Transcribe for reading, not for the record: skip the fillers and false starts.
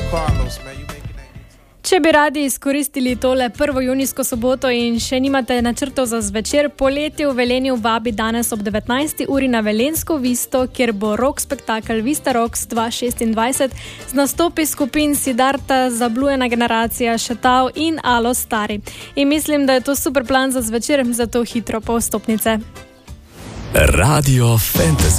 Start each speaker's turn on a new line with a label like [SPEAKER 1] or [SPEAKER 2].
[SPEAKER 1] Če bi radi izkoristili tole 1. junijsko soboto in še nimate načrtov za zvečer, poletje v Velenju vabi danes ob 19. uri na Velenjsko Visto, kjer bo rock spektakel Vista Rocks 2026 z nastopi skupin Siddharta, Zablujena generacija, Šetav in Alo Stari. In mislim, da je to super plan za zvečer, zato hitro po vstopnice.
[SPEAKER 2] Radio Fantasy.